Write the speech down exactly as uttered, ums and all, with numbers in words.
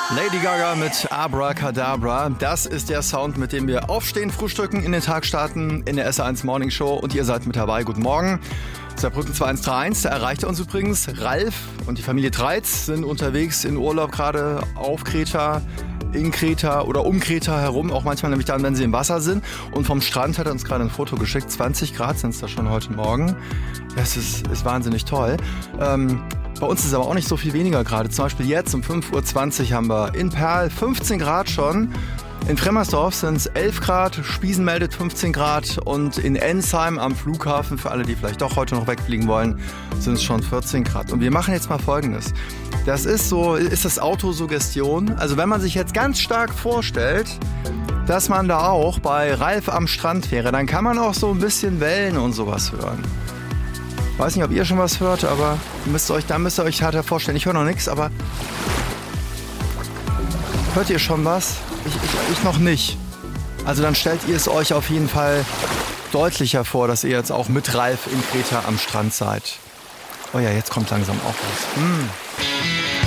Lady Gaga mit Abracadabra. Das ist der Sound, mit dem wir aufstehen, frühstücken, in den Tag starten, in der S eins Morning Show. Und ihr seid mit dabei. Guten Morgen. Saarbrücken zwei eins drei eins, da erreicht er uns übrigens. Ralf und die Familie Treitz sind unterwegs in Urlaub, gerade auf Kreta, in Kreta oder um Kreta herum. Auch manchmal nämlich dann, wenn sie im Wasser sind. Und vom Strand hat er uns gerade ein Foto geschickt. zwanzig Grad sind es da schon heute Morgen. Das ist, ist wahnsinnig toll. Ähm, Bei uns ist es aber auch nicht so viel weniger gerade. Zum Beispiel jetzt um fünf Uhr zwanzig haben wir in Perl fünfzehn Grad schon. In Fremmersdorf sind es elf Grad, Spiesen meldet fünfzehn Grad und in Ensheim am Flughafen, für alle, die vielleicht doch heute noch wegfliegen wollen, sind es schon vierzehn Grad. Und wir machen jetzt mal Folgendes. Das ist so, ist das Autosuggestion. Also wenn man sich jetzt ganz stark vorstellt, dass man da auch bei Ralf am Strand wäre, dann kann man auch so ein bisschen Wellen und sowas hören. Weiß nicht, ob ihr schon was hört, aber müsst euch, da müsst ihr euch halt vorstellen. Ich höre noch nichts, aber hört ihr schon was? Ich, ich, ich noch nicht. Also dann stellt ihr es euch auf jeden Fall deutlicher vor, dass ihr jetzt auch mit Ralf in Kreta am Strand seid. Oh ja, jetzt kommt langsam auch was. Mm.